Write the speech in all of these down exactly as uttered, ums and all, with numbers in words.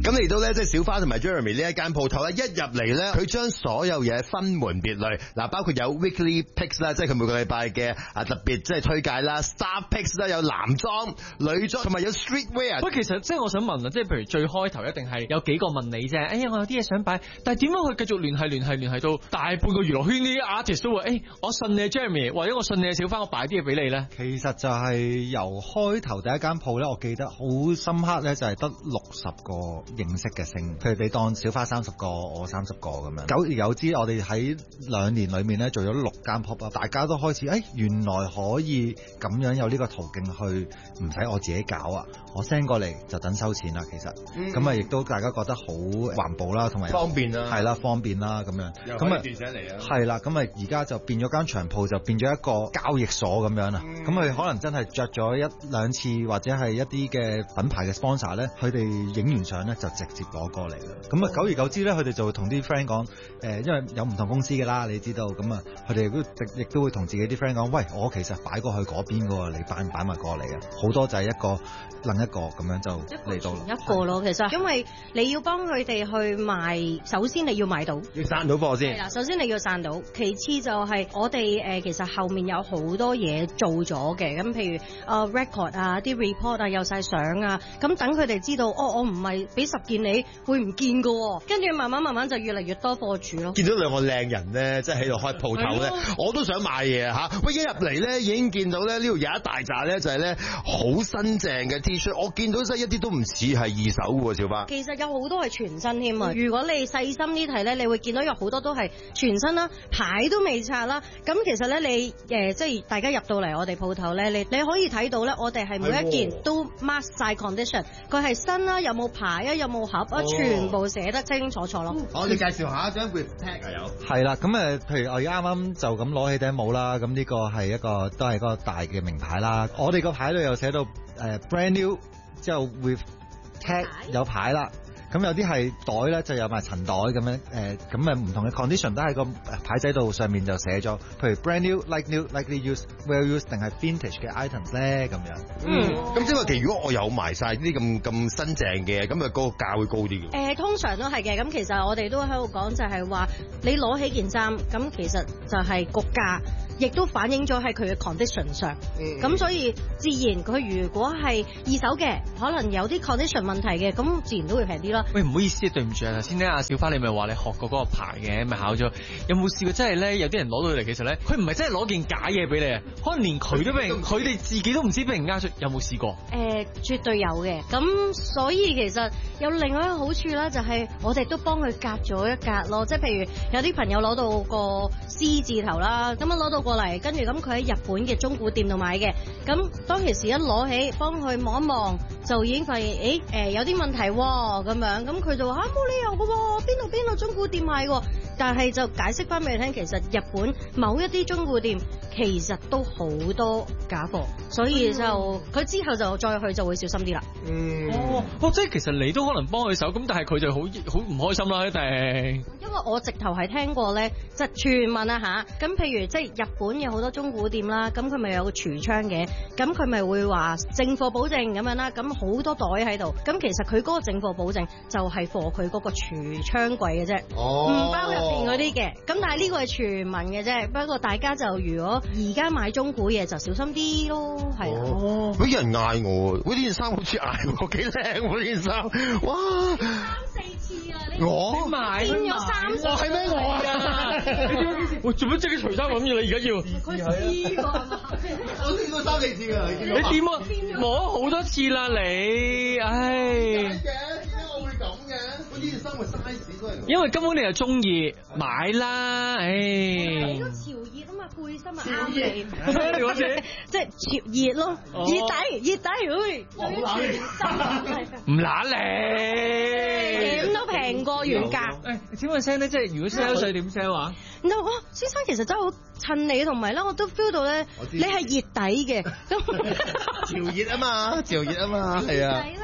咁嚟到咧，即係小花同埋 Jeremy 呢一間鋪頭咧，一入嚟咧，佢將所有嘢分門別類，嗱，包括有 Weekly Picks 啦，即係佢每個禮拜嘅啊特別即係推介啦 ，Star Picks 啦，有男裝、女裝，同埋有 Streetwear。 喂，其實即係我想問啊，即係譬如最開頭一定係有幾個問你啫，哎呀，我有啲嘢想擺，但係點樣去繼續聯繫聯繫聯繫到大半個娛樂圈啲 artist 都話，誒、哎，我信你 Jeremy，或者我信你小花，我擺啲嘢俾你咧。 其實就係由開頭第一間鋪咧，我記得好深刻咧，就係得六十個認識嘅星，譬如你當小花三十個，我三十個咁樣。久而久之，我哋喺兩年裏面咧做咗六間 pop up，大家都開始誒、哎，原來可以咁樣有呢個途徑去，唔使我自己搞啊，我 send 過嚟就等收錢啦。其實咁啊，亦、嗯、都大家覺得好環保啦，同埋方便啦，係啦，方便啦咁樣。咁啊，斷捨離啊，係啦，咁啊，而家就變咗間長鋪，就變咗一個交易所咁樣啦。咁佢、嗯、可能真係着咗一兩次，或者係一啲嘅品牌嘅 sponsor 咧，佢哋影完相咧就直接攞過嚟啦。咁啊，久而久之咧，佢哋就會同啲 friend 講，誒、呃，因為有唔同公司嘅啦，你知道，咁啊，佢哋亦都會同自己啲 friend 講，喂，我其實擺過去嗰邊嘅喎，你擺唔擺埋過嚟啊？好多就係一個另一個咁樣就嚟到一個咯。其實因為你要幫佢哋去賣，首先你要買到， 要散到貨先。係啦， 首先你要散到，其次就係我哋誒、呃、其實後面有好多嘢做咗嘅，咁譬如誒、呃、record 啊、啲 report 啊、有晒相啊，咁等佢哋知道，哦，我唔係俾十件你會唔見㗎喎，跟住慢慢慢慢就越嚟越多貨主咯。 見到兩個靚人咧，即係喺度開鋪頭咧，我都想買嘢嚇。喂，一入嚟咧已經見到咧呢度有一大紮咧，就係咧好新淨嘅 T-shirt，我見到真係一啲都唔似係二手喎，小花。 其實有好多係全新添啊！如果你細心啲睇咧，你會見到有好多都係全新啦，牌都未拆啦。咁其實咧，你誒、呃、即係大家入到嚟我哋鋪頭咧，你你可以睇到咧，我哋係每一件都 mark 晒 condition，佢係新啦，有冇牌啊，有冇盒啊，全部寫得清清楚楚咯。 好，你介紹下張 with tag 啊有。 係啦，咁誒，譬如我而家啱啱就咁攞起頂帽啦，咁呢個係一個都係一個大嘅名牌啦。我哋個牌度又寫到誒、呃、brand new，之後 with tag 有牌啦。咁有啲係袋咧，就有埋塵袋咁樣，誒咁誒唔同嘅 condition 都喺個牌仔度上面就寫咗，譬如 brand new、like new、likely used、well used 定係 vintage 嘅 items 咧咁樣。 嗯，咁即係話其實如果我有埋晒呢啲咁咁新淨嘅，咁啊個價會高啲嘅。誒、 呃，通常都係嘅。咁其實我哋都喺度講就係話，你攞起件衫，咁其實就係個價，亦都反映咗喺佢嘅 condition 上。咁、嗯、所以自然佢如果係二手嘅，可能有啲 condition 問題嘅，咁自然都會平啲啦。 喂，唔好意思啊，對唔住啊，頭先咧阿小花你咪話你學過嗰個牌嘅，咪考咗，有冇試過真係咧有啲人攞到嚟，其實咧佢唔係真係攞件假嘢俾你啊，可能連佢都俾人，佢哋自己都唔知俾人呃咗，有冇試過？誒、 呃，絕對有嘅，咁所以其實有另外一個好處啦，就係我哋都幫佢隔咗一隔咯，即係譬如有啲朋友攞到個 C 字頭啦，咁樣攞到過嚟，跟住咁佢喺日本嘅中古店度買嘅，咁當其時一攞起幫佢望一望，就已經發現誒誒、呃、有啲問題喎咁樣。咁佢就話嚇冇理由嘅喎，邊度邊度中古店買喎，但係就解釋翻俾你聽，其實日本某一啲中古店其實都好多假貨，所以就佢、嗯、之後就再去就會小心啲啦。 嗯，哦，哦，即係其實你都可能幫佢手，咁但係佢就好好唔開心啦，一定。因為我直頭係聽過咧，即係傳聞啊吓，咁譬如即係日本有好多中古店啦，咁佢咪有個櫥窗嘅，咁佢咪會話正貨保證咁樣啦，咁好多袋喺度，咁其實佢嗰個正貨保證就係貨佢嗰個櫥窗櫃嘅啫，唔、哦、包入邊嗰啲嘅。咁但係呢個係傳聞嘅啫，不過大家就如果而家買中古嘢就小心啲咯，係啊。 哦，有人嗌我，喂，呢件衫好似嗌我，幾靚喎呢件衫，哇！ 三四次啊，你我買變咗三次， 我係咩我啊？ 喂，做乜即係除衫咁嘢？你而家要？ 佢試過係嘛？ 我試過三四次㗎，你點啊？摸好多次啦你，唉。 呢件衫嘅 size 都係， 因為根本你又中意買啦，唉。 呢個潮熱啊嘛，背心啊啱你，即係潮熱咯，熱底熱底，喂， 唔揦你， 點都平過原價。 誒，請問聲咧，即係如果 sell 稅點 sell 啊？ 嗱，哇，先生其實真係好襯你，同埋咧，我都 feel 到咧，你係熱底嘅，咁潮熱啊嘛，潮熱啊嘛，係啊。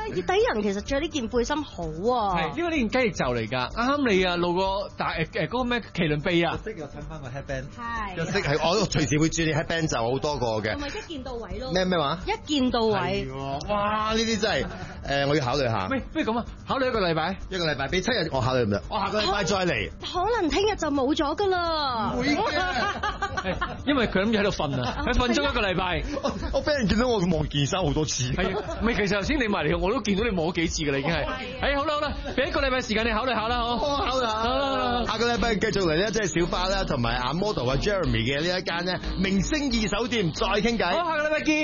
月底人其實着呢件背心好啊。 係，因為呢件雞翼袖嚟㗎，啱你啊，露個大誒誒嗰個咩麒麟臂啊。 色又襯翻個 headband。 係。 個色係我隨時會轉你 headband 就好多個嘅。 同埋一件到位咯。 咩咩話？ 一件到位。 哇！呢啲真係誒，我要考慮下。 喂，不如咁啊，考慮一個禮拜， 一個禮拜俾七日，我考慮唔得。我下個禮拜再嚟。 可能聽日就冇咗㗎啦。 會嘅。 因為佢諗住喺度瞓啊，佢瞓咗一個禮拜。 我我俾人見到我望件衫好多次。 係，唔係其實頭先你埋嚟，我都見到你望咗幾次㗎啦，已經係。係好啦好啦，俾一個禮拜時間你考慮下啦，好。 我考慮下。好啦好啦。下個禮拜繼續嚟咧，即係小花啦，同埋阿 model 啊 Jeremy 嘅呢一間咧明星二手店再傾偈。 好，下個禮拜見。